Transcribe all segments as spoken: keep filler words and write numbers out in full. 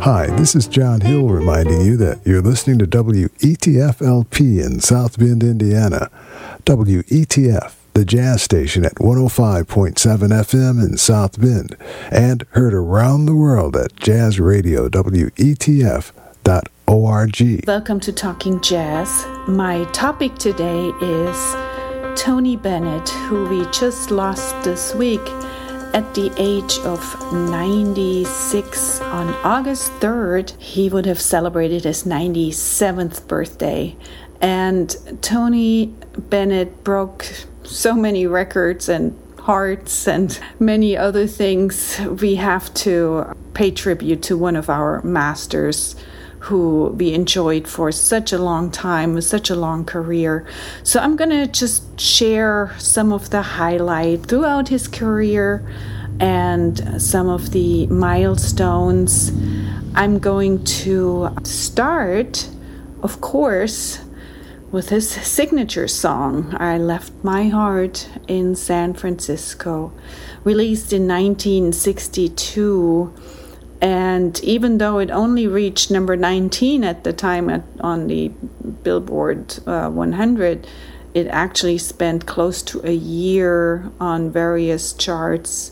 Hi, this is John Hill reminding you that you're listening to W E T F L P in South Bend, Indiana. W E T F, the jazz station at one oh five point seven F M in South Bend, and heard around the world at jazz radio W E T F dot org. Welcome to Talking Jazz. My topic today is Tony Bennett, who we just lost this week at the age of ninety-six. On August third, he would have celebrated his ninety-seventh birthday. And Tony Bennett broke so many records and hearts and many other things. We have to pay tribute to one of our masters who we enjoyed for such a long time, with such a long career. So I'm going to just share some of the highlight throughout his career and some of the milestones. I'm going to start, of course, with his signature song, I Left My Heart in San Francisco, released in nineteen sixty-two. And even though it only reached number nineteen at the time at, on the Billboard uh, one hundred, it actually spent close to a year on various charts,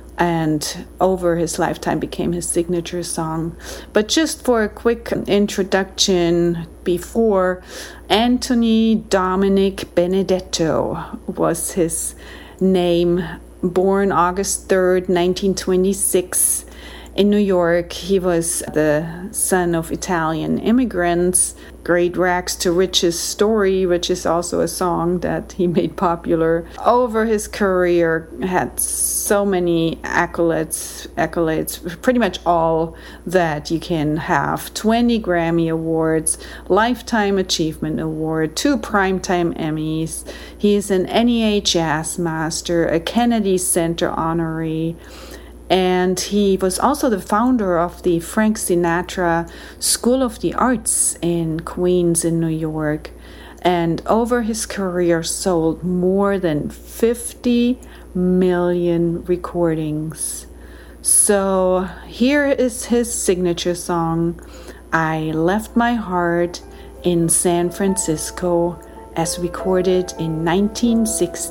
and over his lifetime became his signature song. But just for a quick introduction, before, Anthony Dominic Benedetto was his name, born August third, nineteen twenty-six. In New York. He was the son of Italian immigrants. Great Rags to Riches story, which is also a song that he made popular. Over his career, had so many accolades, accolades, pretty much all that you can have. twenty Grammy Awards, Lifetime Achievement Award, two Primetime Emmys. He is an N E A Jazz Master, a Kennedy Center honoree, and he was also the founder of the Frank Sinatra School of the Arts in Queens in New York. And over his career sold more than fifty million recordings. So here is his signature song, I Left My Heart in San Francisco, as recorded in nineteen sixty.